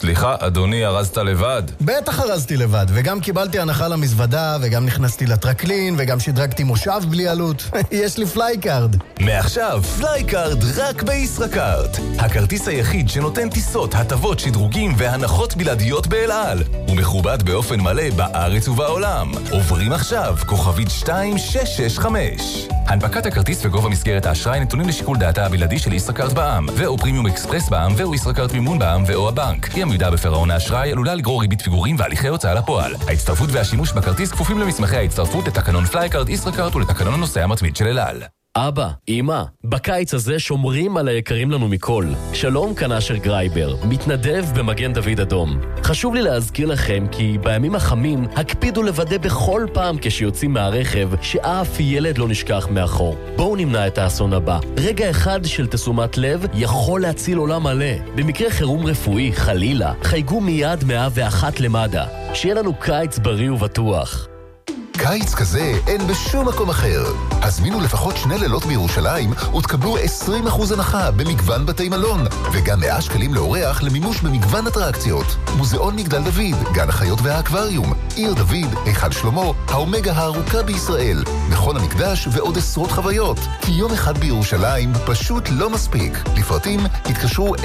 סליחה, אדוני, ארזת לבד? בטח ארזתי לבד, וגם קיבלתי הנחה למזוודה, וגם נכנסתי לטרקלין, וגם שדרגתי מושב בלי עלות. יש לי פלייקארד. מעכשיו, פלייקארד רק בישראכרט. הכרטיס היחיד שנותן טיסות, הטבות, שדרוגים והנחות בלעדיות באל על. הוא מכובד באופן מלא בארץ ובעולם. עוברים עכשיו, כוכבית 2665. הנפקת הכרטיס וגובה מסגרת האשראי נתונים לשיקול דעתה הבלעדי של ישראכרט בע"מ, ואו פרימיום אקספרס בע"מ, ואו ישראכרט מימון בע"מ, ואו הבנק. אי עמידה בפירעון האשראי עלולה לגרור ריבית פיגורים והליכי הוצאה לפועל. ההצטרפות והשימוש בכרטיס כפופים למסמכי ההצטרפות לתקנון פלייקארד ישראכרט ולתקנון הנוסע המתמיד של אל על. אבא, אמא, בקיץ הזה שומרים על היקרים לנו מכל. שלום, כאן אשר גרייבר, מתנדב במגן דוד אדום. חשוב לי להזכיר לכם כי בימים החמים הקפידו לוודא בכל פעם כשיוצאים מהרכב שאף ילד לא נשכח מאחור. בואו נמנע את האסון הבא. רגע אחד של תשומת לב יכול להציל עולם מלא. במקרה חירום רפואי, חלילה, חייגו מיד 101 למד"א. שיהיה לנו קיץ בריא ובטוח. קיץ כזה אין בשום מקום אחר. הזמינו לפחות 2 לילות בירושלים ותקבלו 20% הנחה במגוון בתי מלון, וגם 100 שקלים לאורח למימוש במגוון אטרקציות. מוזיאון מגדל דוד, גן החיות והאקווריום, עיר דוד, היכל שלמה, האומגה הארוכה בישראל, מכון המקדש ועוד עשרות חוויות. כי יום אחד בירושלים פשוט לא מספיק. לפרטים התקשרו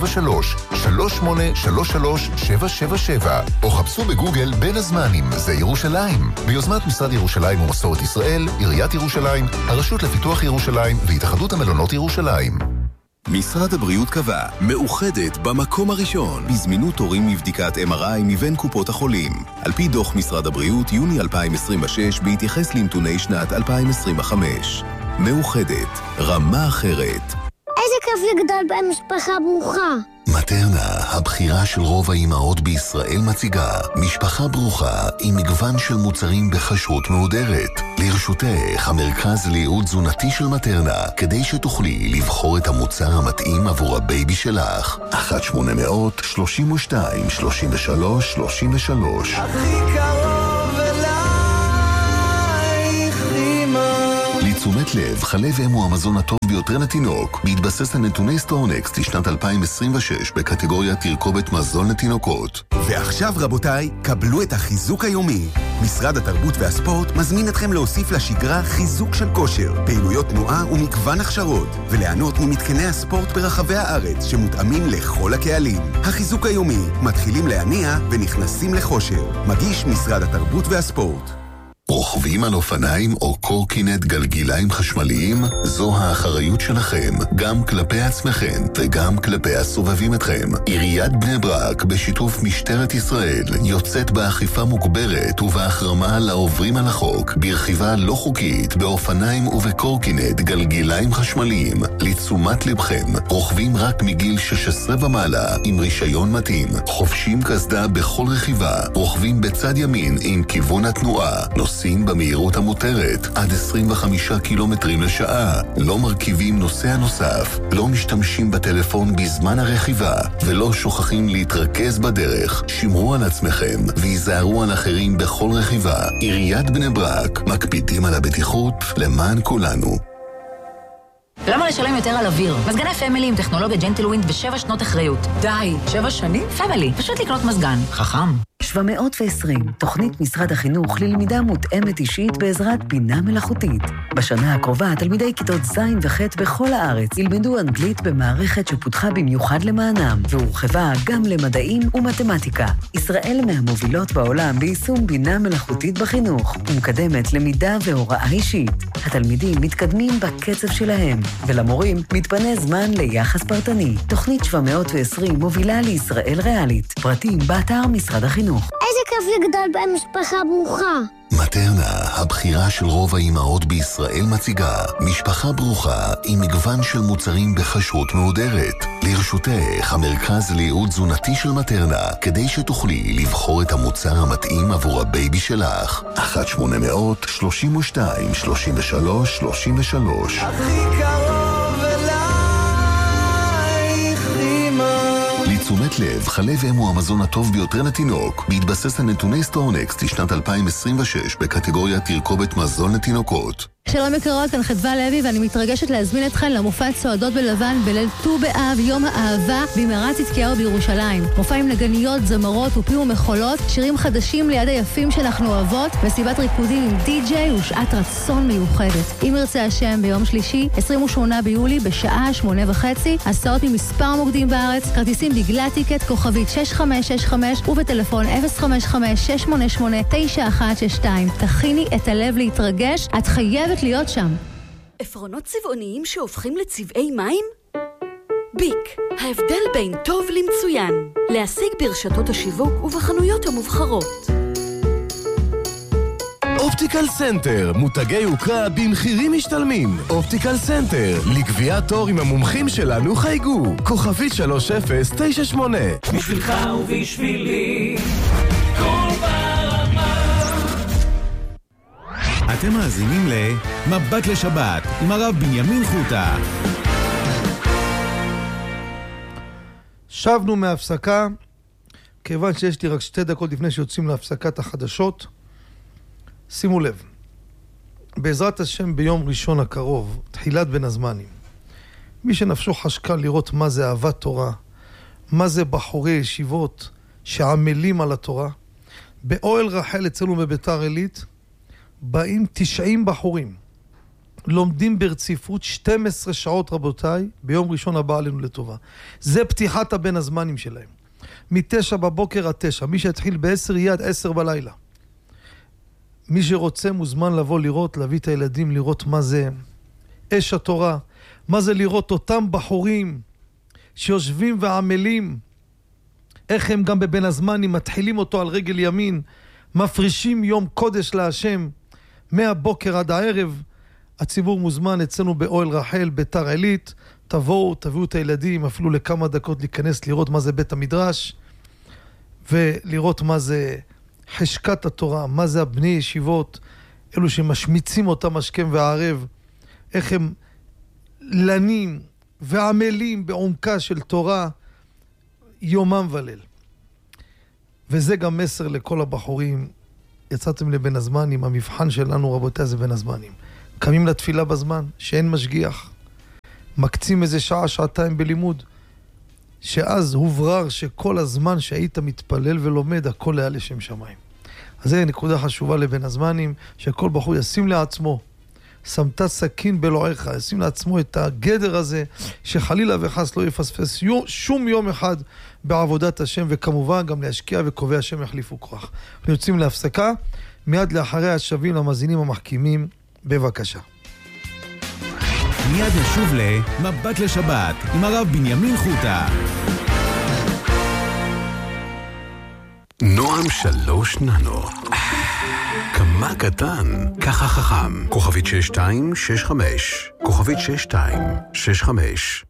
073-3833-777 או חפשו בגוגל בין הזמנים, זה ירושלים. ביוזמת משרד ירושלים ומסורת ישראל, עיריית ירושלים, הרשות לפיתוח ירושלים והתאחדות המלונות ירושלים. משרד הבריאות קבע, מאוחדת במקום הראשון בזמינות תורים מבדיקת MRI מבין קופות החולים. על פי דוח משרד הבריאות, יוני 2026, בהתייחס לנתוני שנת 2025. מאוחדת, רמה אחרת. איזה כיף לגדול במשפחה ברוכה. מטרנה, הבחירה של רוב האימהות בישראל, מציגה משפחה ברוכה עם מגוון של מוצרים בחשרות מהודרת. לרשותך המרכז לייעוד תזונתי של מטרנה, כדי שתוכלי לבחור את המוצר המתאים עבור הבייבי שלך. 1-800-32-33-33. הכי קרוב אלייך אמא. לתשומת לב, חלב אם הוא המזון הטוב ביותר לתינוק, בהתבסס על נתוני סטורנקסט לשנת 2026 בקטגוריה תרכובת מזון לתינוקות. ועכשיו רבותיי, קבלו את החיזוק היומי. משרד התרבות והספורט מזמין אתכם להוסיף לשגרה חיזוק של כושר, פעילויות תנועה ומגוון הכשרות, וליהנות ממתקני הספורט ברחבי הארץ שמותאמים לכל הקהלים. החיזוק היומי, מתחילים להניע ונכנסים לחושר. מגיש משרד התרבות והספורט. רוכבים על אופניים או קורקינט גלגיליים חשמליים? זו האחריות שלכם, גם כלפי עצמכם וגם כלפי הסובבים אתכם. עיריית בני ברק בשיתוף משטרת ישראל יוצאת באכיפה מוגברת ובהחרמה לעוברים על החוק ברכיבה לא חוקית באופניים ובקורקינט גלגיליים חשמליים. לתשומת לבכם, רוכבים רק מגיל 16 ומעלה עם רישיון מתאים, חובשים קסדה בכל רכיבה, רוכבים בצד ימין עם כיוון התנועה, נוסעים במהירות המותרת עד 25 קילומטרים לשעה, לא מרכיבים נוסע נוסף, לא משתמשים בטלפון בזמן הרכיבה ולא שוכחים להתרכז בדרך. שמרו על עצמכם והיזהרו על אחרים בכל רכיבה. עיריית בני ברק, מקפידים על הבטיחות למען כולנו. למה לשלם יותר על אוויר? מזגני פמילי עם טכנולוגיה ג'נטלווינד ו7 שנות אחריות. די, 7 שנים? פמילי, פשוט לקנות מזגן. חכם. 720, תוכנית משרד החינוך ללמידה מותאמת אישית בעזרת בינה מלאכותית. בשנה הקרובה, תלמידי כיתות ז' וח' בכל הארץ ילמדו אנגלית במערכת שפותחה במיוחד למענם, והורחבה גם למדעים ומתמטיקה. ישראל מהמובילות בעולם ביישום בינה מלאכותית בחינוך, ומקדמת למידה והוראה אישית. התלמידים מתקדמים בקצב שלהם, ולמורים מתפנה זמן ליחס פרטני. תוכנית 720 מובילה לישראל ריאלית. פרטים באתר משרד החינוך. איזה כיף לגדול במשפחה ברוכה. מטרנה, הבחירה של רוב האימהות בישראל, מציגה משפחה ברוכה עם מגוון של מוצרים בחשרות מהודרת. לרשותך המרכז לייעוד תזונתי של מטרנה, כדי שתוכלי לבחור את המוצר המתאים עבור הבייבי שלך. 1-800-32-33-33. הכי קרוב אלייך אמא. לתשומת תשומת לב, חלב אם הוא המזון הטוב ביותר לתינוק, בהתבסס על נתוני סטורנקסט לשנת 2026 בקטגוריית תרכובת מזון לתינוקות. שלום יקרות, כאן חדווה לוי ואני מתרגשת להזמין אתכן למופע צועדות בלבן בליל ט"ו באב, יום האהבה במערת צדקיהו בירושלים. מופע עם נגניות, זמרות ופי ומחולות, שירים חדשים ליד היפים שאנחנו אוהבות, מסיבת ריקודים עם די-ג'יי ושעת רצון מיוחדת. אם ירצה השם, ביום שלישי, 28 ביולי בשעה 8:30, הסעות ממספר מוקדים בארץ, כרטיסים בגלל טיקט כוכבית 6565 ובטלפון 055-688-9162. תכיני את הלב להתרגש, את חייבת להיות שם. עפרונות צבעוניים שהופכים לצבעי מים? ביק, ההבדל בין טוב למצוין. להשיג ברשתות השיווק ובחנויות המובחרות. אופטיקל סנטר, מותגי יוקרה במחירים משתלמים. אופטיקל סנטר, לקביעת תור עם המומחים שלנו חייגו. כוכבית 3098. בשבילך ובשבילי, כל ברמה. אתם מאזינים למבט לשבת עם הרב בנימין חוטה. שבנו מהפסקה, כיוון שיש לי רק 2 דקות לפני שיוצאים להפסקת החדשות. שימו לב, בעזרת השם ביום ראשון הקרוב, תחילת בין הזמנים, מי שנפשו חשקה לראות מה זה אהבת תורה, מה זה בחורי ישיבות שעמלים על התורה, באוהל רחל אצלנו בביתר עילית, באים 90 בחורים, לומדים ברציפות 12 שעות רבותיי, ביום ראשון הבא עלינו לטובה. זה פתיחת הבין הזמנים שלהם. מ-9 בבוקר עד 9, מי שהתחיל ב-10 יהיה עד 10 בלילה. מי שרוצה מוזמן לבוא לראות, להביא את הילדים לראות מה זה אש התורה, מה זה לראות אותם בחורים שיושבים ועמלים, איך הם גם בבין הזמנים מתחילים אותו על רגל ימין, מפרישים יום קודש להשם, מהבוקר עד הערב. הציבור מוזמן אצלנו באוהל רחל, ביתר עילית, תבואו, תביאו את הילדים, אפילו לכמה דקות להיכנס לראות מה זה בית המדרש, ולראות מה זה חשקת התורה, מה זה הבני ישיבות, אלו שמשמיצים אותם השכם והערב, איך הם לנים ועמלים בעומקה של תורה יומם וליל. וזה גם מסר לכל הבחורים. יצאתם לבין הזמנים, המבחן שלנו רבותיי זה בין הזמנים. קמים לתפילה בזמן, שאין משגיח. מקצים איזה שעה, שעתיים בלימוד, שאז הוברר שכל הזמן שהיית מתפלל ולומד, הכל היה לשם שמיים. אז זה נקודה חשובה לבין הזמנים, שכל בחור ישים לעצמו, שמת סכין בלועך, ישים לעצמו את הגדר הזה, שחלילה וחס לא יפספס שום יום אחד בעבודת השם, וכמובן גם להשקיע וקובע השם יחליפו כוח. אנחנו יוצאים להפסקה, מיד לאחרי השבים למאזינים המחכימים, בבקשה. מיד נשוב למבט לשבת עם הרב בנימין חוטה. נועם 3 ננו. כמה קטן, ככה חכם. כוכבית 6265. כוכבית 6265.